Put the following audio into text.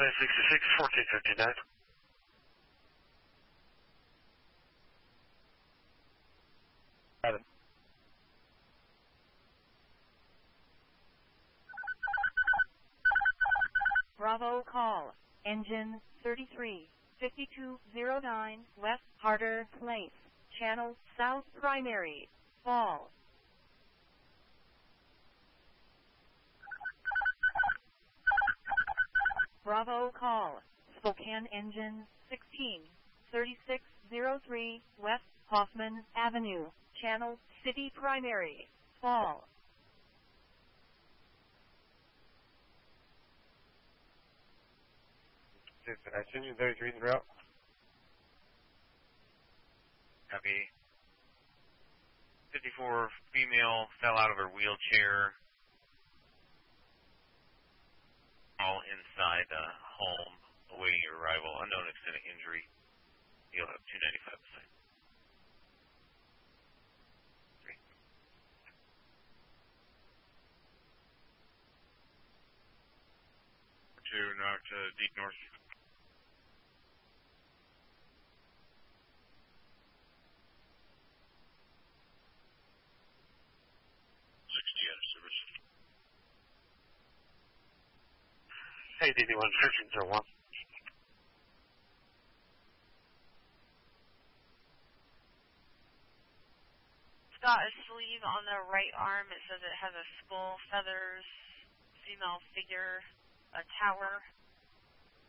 966, 1459. Adam. Bravo call. Engine 33, 5209 West Harder Place. Channel South Primary. Fall. Bravo call. Spokane Engine 16, 3603 West Hoffman Avenue. Channel City Primary. Fall. Engine 33 in route. Copy. 54 female fell out of her wheelchair. All inside the home awaiting your arrival. Unknown extent of injury. You'll have 295%. Deep north. Hey, DD1, 1501. Got a sleeve on the right arm. It says it has a skull, feathers, female figure, a tower.